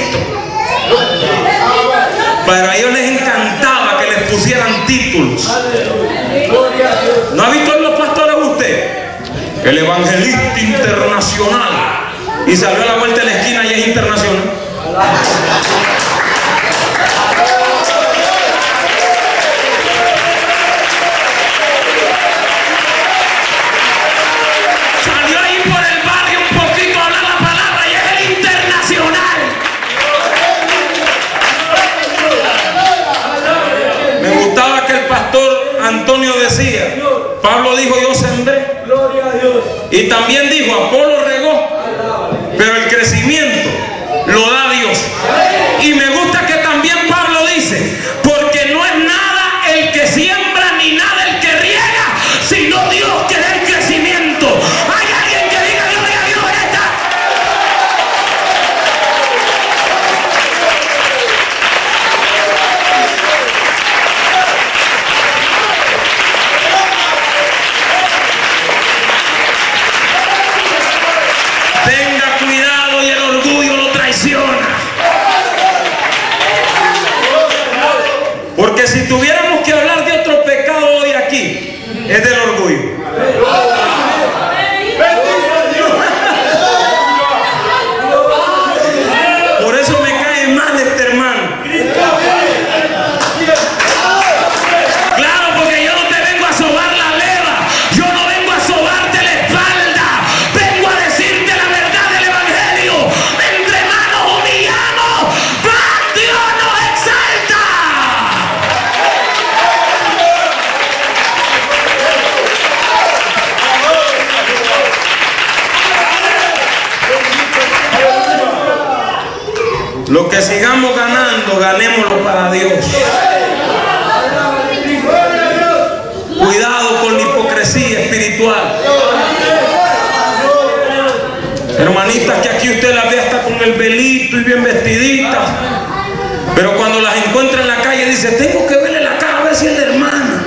Cristo. Pero a ellos les encantaba que les pusieran títulos. ¿No ha visto en los pastores usted? El evangelista internacional. Y salió a la vuelta de la esquina y es internacional. Salió ahí por el barrio un poquito a hablar la palabra y es el internacional. Me gustaba que el pastor Antonio decía, Pablo dijo yo sembré, y también dijo Apolo regó, pero el crecimiento lo da Dios. Y me gusta que también Pablo dice, porque no es nada el que siembra ni nada el que riega, sino Dios que da el crecimiento. Hay alguien que diga gloria a Dios esta. Tenga cuidado y el orgullo lo traiciona. Porque si tuviéramos que hablar de otro pecado hoy aquí, es del orgullo. Por eso me cae mal este hermano. Claro, porque yo no te vengo a sobar la leva, yo no vengo a sobarte la espalda, vengo a decirte la verdad del evangelio. Entre más nos humillamos, más Dios nos exalta. Lo que sigamos ganando, ganémoslo para Dios. Cuidado con la hipocresía espiritual. Hermanitas que aquí usted las ve hasta con el velito y bien vestiditas, pero cuando las encuentra en la calle dice, tengo que verle la cara a ver si es la hermana.